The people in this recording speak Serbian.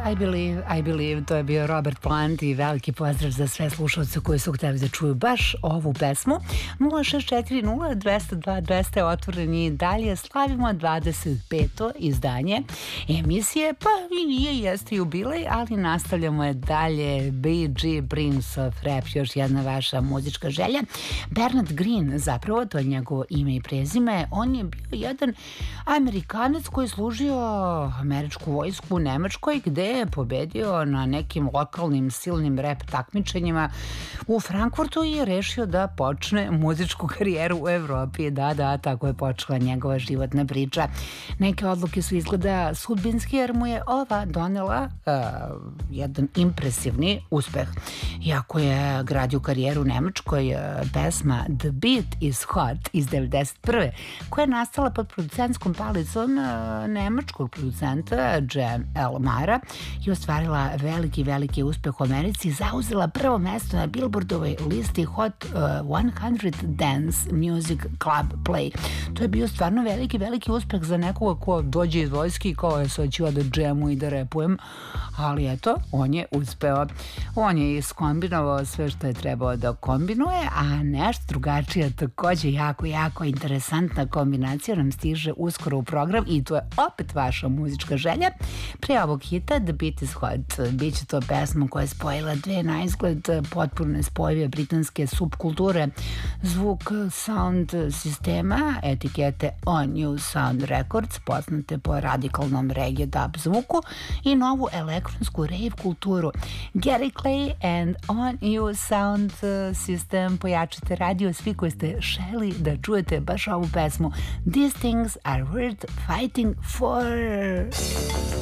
I believe, to je bio Robert Plant i veliki pozdrav za sve slušalce koji su hteli da čuju baš ovu pesmu. 0640 202 200 je otvoren i dalje slavimo 25. izdanje emisije, pa i nije, jeste jubilej, ali nastavljamo je dalje. B.G. Prince of Rap, još jedna vaša muzička želja. Bernard Green, zapravo to je njegovo ime i prezime, on je bio jedan Amerikanac koji je služio američku vojsku u Nemačkoj, gde je pobedio na nekim lokalnim silnim rap takmičenjima u Frankfurtu i rešio da počne muzičku karijeru u Evropi. Da, tako je počela njegova životna priča. Neke odluke su izgleda sudbinski, jer mu je ova donela jedan impresivni uspeh. Iako je gradio karijeru u Nemačkoj, pesma The Beat is Hot iz 1991. koja je nastala pod producentskom palicom nemačkog producenta Jem Elmara i ostvarila veliki uspeh u Americi i zauzela prvo mesto na Billboardovoj listi Hot 100 Dance Music Club Play. To je bio stvarno veliki uspeh za nekoga ko dođe iz vojske i kao je sad ću da džemu i da repujem, ali eto, on je uspeo. On je iskombinovao sve što je trebao da kombinuje, a nešto drugačije, takođe jako interesantna kombinacija nam stiže uskoro u program i to je opet vaša muzička želja. Pre ovog hita The Beat is Hot biće to pesma koja je spojila dve na izgled potpuno nespojive britanske subkulture, zvuk sound sistema etikete On You Sound Records, poznate po radikalnom reggae dub zvuku, i novu elektronsku rave kulturu Gary Clay and On You Sound System. Pojačite radio svi koji ste želi da čujete baš ovu pesmu. These things are worth fighting for.